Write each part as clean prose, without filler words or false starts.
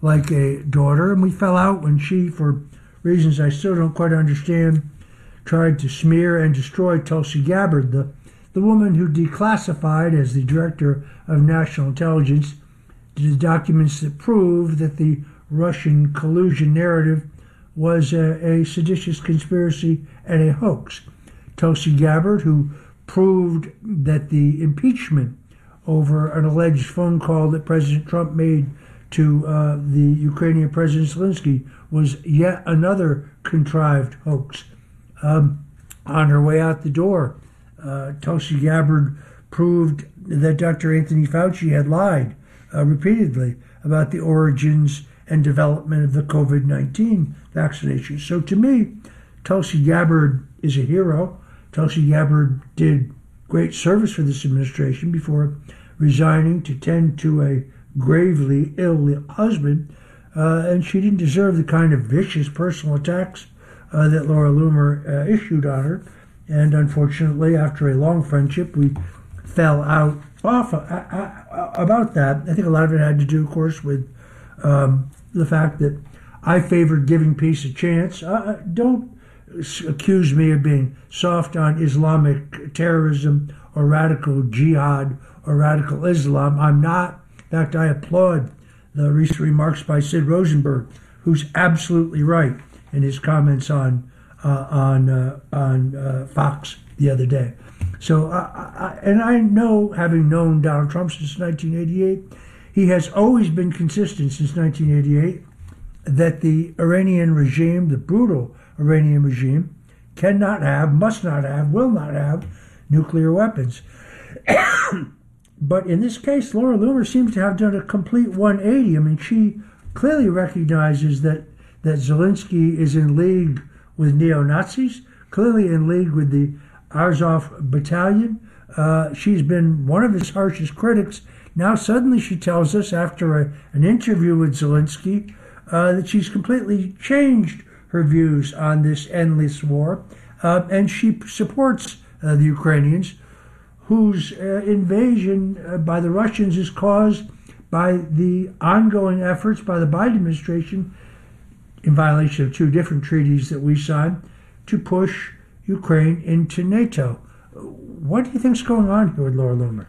like a daughter, and we fell out when she, for reasons I still don't quite understand, tried to smear and destroy Tulsi Gabbard, the woman who declassified as the director of national intelligence the documents that proved that the Russian collusion narrative was a seditious conspiracy and a hoax. Tulsi Gabbard, who proved that the impeachment over an alleged phone call that President Trump made to the Ukrainian President Zelensky was yet another contrived hoax. On her way out the door, Tulsi Gabbard proved that Dr. Anthony Fauci had lied repeatedly about the origins and development of the COVID-19 vaccination. So to me, Tulsi Gabbard is a hero. Tulsi Gabbard did great service for this administration before resigning to tend to a gravely ill husband, and she didn't deserve the kind of vicious personal attacks that Laura Loomer issued on her. And unfortunately, after a long friendship, we fell out off about that. I think a lot of it had to do, of course, with the fact that I favored giving peace a chance. Don't accuse me of being soft on Islamic terrorism or radical jihad or radical Islam. I'm not. In fact, I applaud the recent remarks by Sid Rosenberg, who's absolutely right in his comments on Fox the other day. So, and I know, having known Donald Trump since 1988, he has always been consistent since 1988 that the Iranian regime, the brutal Iranian regime, cannot have, must not have, will not have nuclear weapons. But in this case, Laura Loomer seems to have done a complete 180. I mean, she clearly recognizes that Zelensky is in league with neo-Nazis, clearly in league with the Azov battalion. She's been one of his harshest critics. Now suddenly she tells us, after an interview with Zelensky, that she's completely changed her views on this endless war, and she supports the Ukrainians, whose invasion by the Russians is caused by the ongoing efforts by the Biden administration, in violation of two different treaties that we signed, to push Ukraine into NATO. What do you think's going on here with Laura Loomer?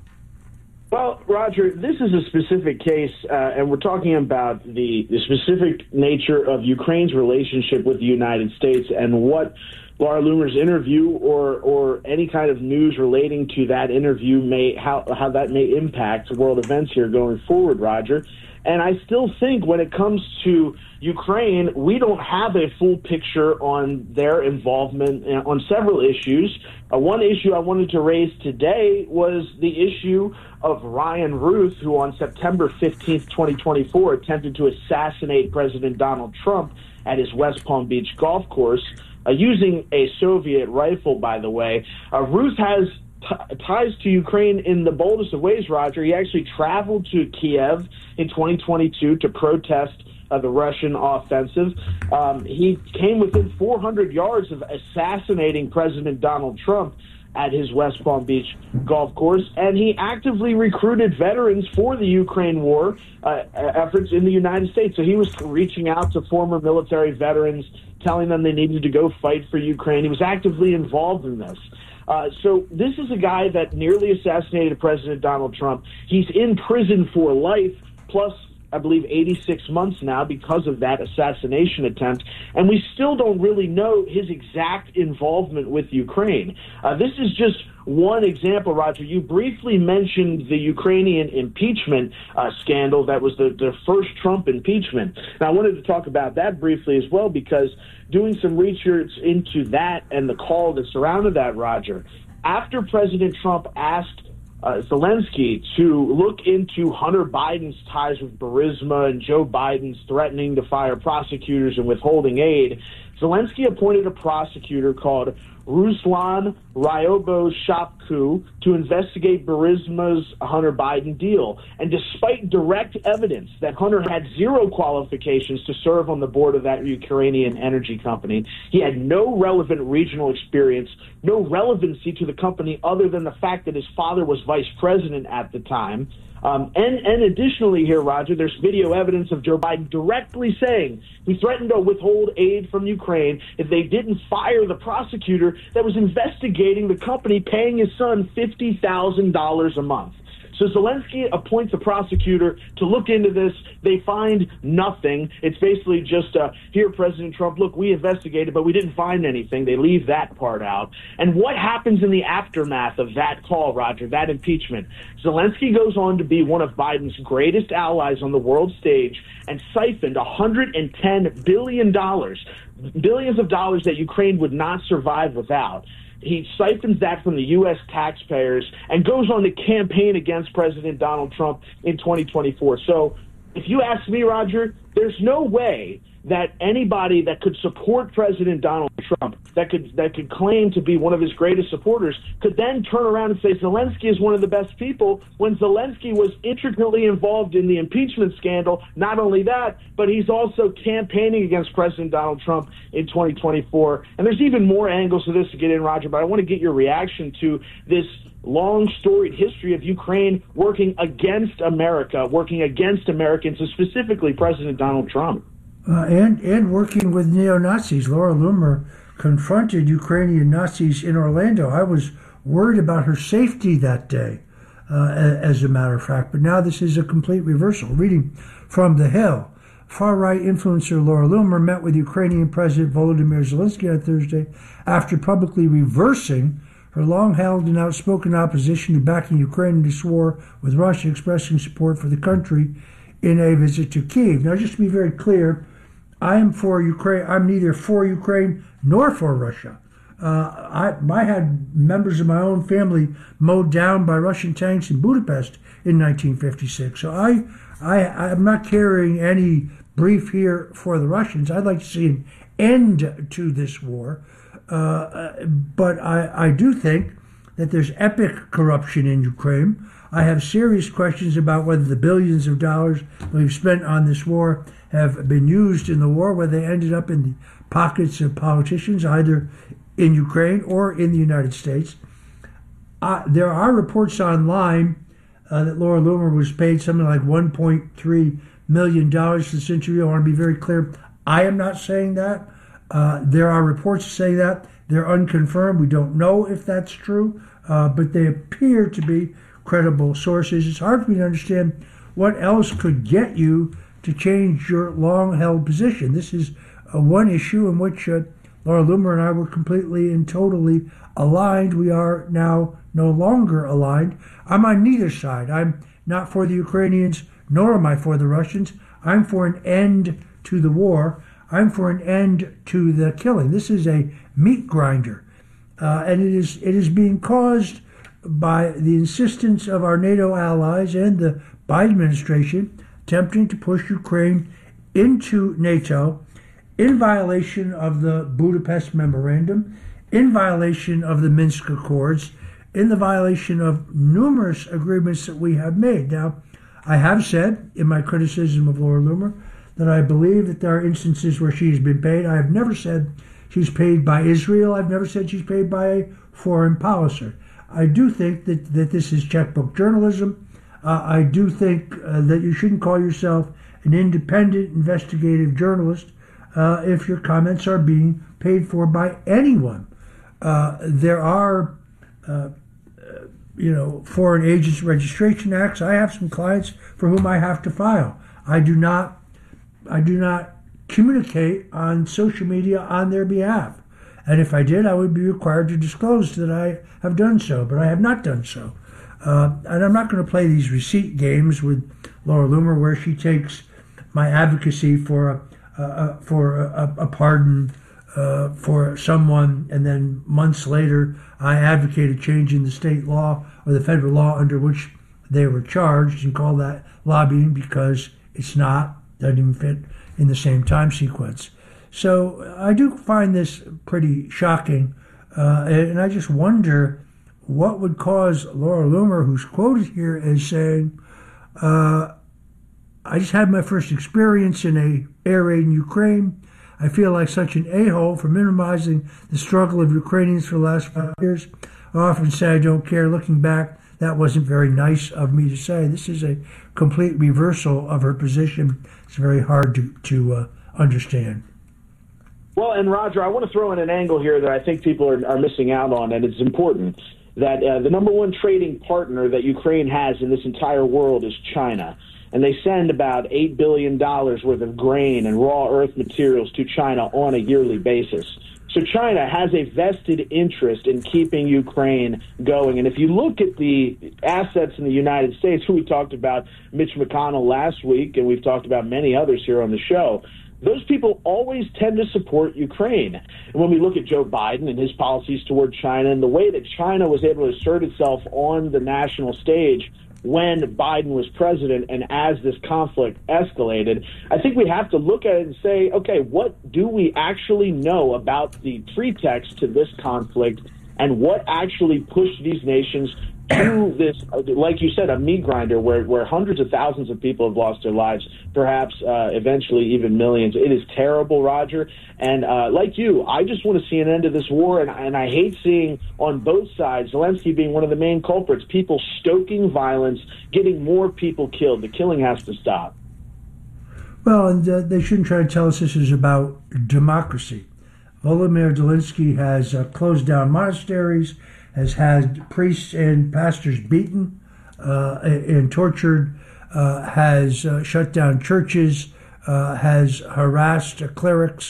Well, Roger, this is a specific case, and we're talking about the specific nature of Ukraine's relationship with the United States and what Laura Loomer's interview or any kind of news relating to that interview how that may impact world events here going forward, Roger. And I still think when it comes to Ukraine, we don't have a full picture on their involvement on several issues. One issue I wanted to raise today was the issue of Ryan Ruth, who on September 15th, 2024, attempted to assassinate President Donald Trump at his West Palm Beach golf course, using a Soviet rifle, by the way. Ruth has ties to Ukraine in the boldest of ways, Roger. He actually traveled to Kiev in 2022 to protest the Russian offensive. He came within 400 yards of assassinating President Donald Trump at his West Palm Beach golf course, and he actively recruited veterans for the Ukraine war efforts in the United States. So he was reaching out to former military veterans, telling them they needed to go fight for Ukraine. He was actively involved in this. So this is a guy that nearly assassinated President Donald Trump. He's in prison for life, plus, I believe, 86 months now because of that assassination attempt. And we still don't really know his exact involvement with Ukraine. This is just one example, Roger. You briefly mentioned the Ukrainian impeachment scandal. That was the first Trump impeachment. Now, I wanted to talk about that briefly as well, because doing some research into that and the call that surrounded that, Roger, after President Trump asked Zelensky to look into Hunter Biden's ties with Burisma and Joe Biden's threatening to fire prosecutors and withholding aid, Zelensky appointed a prosecutor called Ruslan Ryaboshapku to investigate Burisma's Hunter Biden deal. And despite direct evidence that Hunter had zero qualifications to serve on the board of that Ukrainian energy company, he had no relevant regional experience, no relevancy to the company other than the fact that his father was vice president at the time. And additionally here, Roger, there's video evidence of Joe Biden directly saying he threatened to withhold aid from Ukraine if they didn't fire the prosecutor that was investigating the company paying his son $50,000 a month. So Zelensky appoints a prosecutor to look into this. They find nothing. It's basically just, here, President Trump, look, we investigated, but we didn't find anything. They leave that part out. And what happens in the aftermath of that call, Roger, that impeachment? Zelensky goes on to be one of Biden's greatest allies on the world stage and siphoned $110 billion, billions of dollars that Ukraine would not survive without. He siphons that from the U.S. taxpayers and goes on to campaign against President Donald Trump in 2024. So if you ask me, Roger, there's no way that anybody that could support President Donald Trump, that could claim to be one of his greatest supporters, could then turn around and say Zelensky is one of the best people when Zelensky was intricately involved in the impeachment scandal. Not only that, but he's also campaigning against President Donald Trump in 2024. And there's even more angles to this to get in, Roger, but I want to get your reaction to this long storied history of Ukraine working against America, working against Americans, and specifically President Donald Trump. And working with neo-Nazis. Laura Loomer confronted Ukrainian Nazis in Orlando. I was worried about her safety that day, as a matter of fact. But now this is a complete reversal. Reading from The Hill, far-right influencer Laura Loomer met with Ukrainian President Volodymyr Zelensky on Thursday after publicly reversing her long-held and outspoken opposition to backing Ukraine in this war, with Russia expressing support for the country in a visit to Kyiv. Now, just to be very clear, I am for Ukraine. I'm neither for Ukraine nor for Russia. I had members of my own family mowed down by Russian tanks in Budapest in 1956. So I'm not carrying any brief here for the Russians. I'd like to see an end to this war. But I do think that there's epic corruption in Ukraine. I have serious questions about whether the billions of dollars we've spent on this war have been used in the war, whether they ended up in the pockets of politicians, either in Ukraine or in the United States. There are reports online that Laura Loomer was paid something like $1.3 million for this interview. I want to be very clear. I am not saying that. There are reports saying that. They're unconfirmed. We don't know if that's true, but they appear to be credible sources. It's hard for me to understand what else could get you to change your long-held position. This is one issue in which Laura Loomer and I were completely and totally aligned. We are now no longer aligned. I'm on neither side. I'm not for the Ukrainians, nor am I for the Russians. I'm for an end to the war. I'm for an end to the killing. This is a meat grinder, and it is being caused by the insistence of our NATO allies and the Biden administration attempting to push Ukraine into NATO in violation of the Budapest Memorandum, in violation of the Minsk Accords, in the violation of numerous agreements that we have made. Now, I have said in my criticism of Laura Loomer that I believe that there are instances where she's been paid. I have never said she's paid by Israel. I've never said she's paid by a foreign policy. I do think that this is checkbook journalism. I do think that you shouldn't call yourself an independent investigative journalist if your comments are being paid for by anyone. There are, Foreign Agents Registration Acts. I have some clients for whom I have to file. I do not communicate on social media on their behalf. And if I did, I would be required to disclose that I have done so, but I have not done so. And I'm not going to play these receipt games with Laura Loomer, where she takes my advocacy for a pardon for someone, and then months later I advocated changing the state law or the federal law under which they were charged, and call that lobbying because it's not, doesn't even fit in the same time sequence. So I do find this pretty shocking, and I just wonder what would cause Laura Loomer, who's quoted here as saying, I just had my first experience in a air raid in Ukraine. I feel like such an a-hole for minimizing the struggle of Ukrainians for the last 5 years. I often say I don't care. Looking back, that wasn't very nice of me to say. This is a complete reversal of her position. It's very hard to understand. Well, and Roger, I want to throw in an angle here that I think people are missing out on, and it's important, that the number one trading partner that Ukraine has in this entire world is China. And they send about $8 billion worth of grain and raw earth materials to China on a yearly basis. So China has a vested interest in keeping Ukraine going. And if you look at the assets in the United States, we talked about Mitch McConnell last week, and we've talked about many others here on the show, those people always tend to support Ukraine. And when we look at Joe Biden and his policies toward China and the way that China was able to assert itself on the national stage when Biden was president and as this conflict escalated, I think we have to look at it and say, okay, what do we actually know about the pretext to this conflict and what actually pushed these nations to this, like you said, a meat grinder where hundreds of thousands of people have lost their lives, perhaps eventually even millions. It is terrible, Roger. And like you, I just want to see an end to this war. And I hate seeing on both sides, Zelensky being one of the main culprits, people stoking violence, getting more people killed. The killing has to stop. Well, and they shouldn't try to tell us this is about democracy. Volodymyr Zelensky has closed down monasteries, has had priests and pastors beaten and tortured, has shut down churches, has harassed clerics,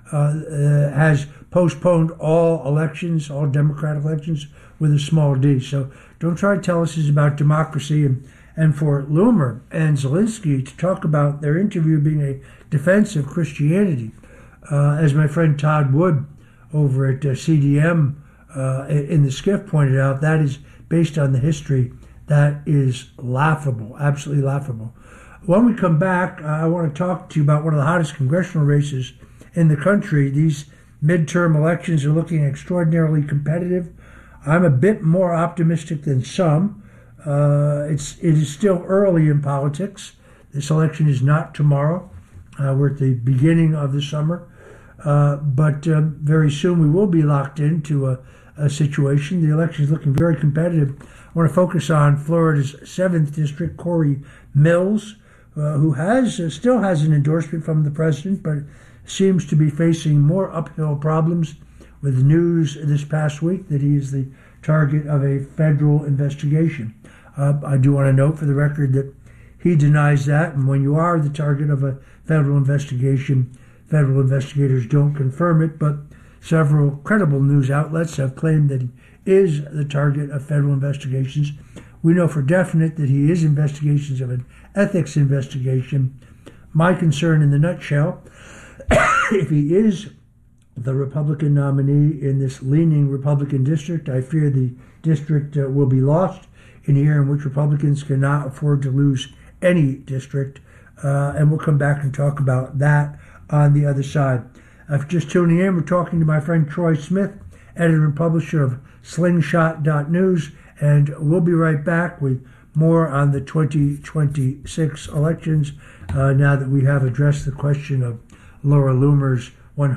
has postponed all elections, all Democratic elections, with a small d. So don't try to tell us it's about democracy. And for Loomer and Zelensky to talk about their interview being a defense of Christianity, as my friend Todd Wood over at CDM in the Skiff pointed out, that is based on the history. That is laughable, absolutely laughable. When we come back, I want to talk to you about one of the hottest congressional races in the country. These midterm elections are looking extraordinarily competitive. I'm a bit more optimistic than some. It is still early in politics. This election is not tomorrow. We're at the beginning of the summer. But very soon we will be locked into a situation. The election is looking very competitive. I want to focus on Florida's 7th District, Corey Mills, who still has an endorsement from the president, but seems to be facing more uphill problems with news this past week that he is the target of a federal investigation. I do want to note for the record that he denies that, and when you are the target of a federal investigation, federal investigators don't confirm it, but several credible news outlets have claimed that he is the target of federal investigations. We know for definite that he is investigations of an ethics investigation. My concern in the nutshell, if he is the Republican nominee in this leaning Republican district, I fear the district will be lost in a year in which Republicans cannot afford to lose any district. And we'll come back and talk about that on the other side. If you're just tuning in, we're talking to my friend Troy Smith, editor and publisher of Slingshot.news, and we'll be right back with more on the 2026 elections now that we have addressed the question of Laura Loomer's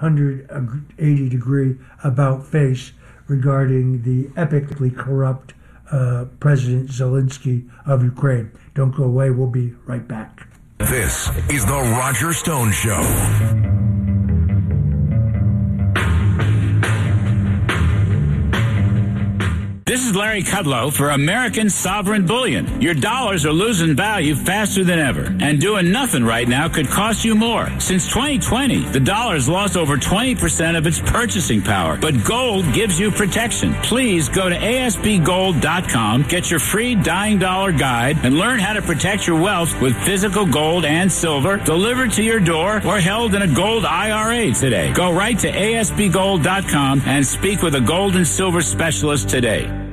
180-degree about-face regarding the epically corrupt President Zelensky of Ukraine. Don't go away. We'll be right back. This is the Roger Stone Show. This is Larry Kudlow for American Sovereign Bullion. Your dollars are losing value faster than ever, and doing nothing right now could cost you more. Since 2020, the dollar's lost over 20% of its purchasing power, but gold gives you protection. Please go to ASBGold.com, get your free Dying Dollar Guide, and learn how to protect your wealth with physical gold and silver delivered to your door or held in a gold IRA today. Go right to ASBGold.com and speak with a gold and silver specialist today.